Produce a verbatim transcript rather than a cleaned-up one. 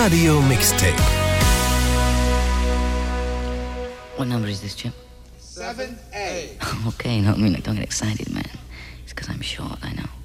Radio Mixtape. What number is this, Chip? seven A. Okay, no, I mean, don't get excited, man. It's because I'm short, I know.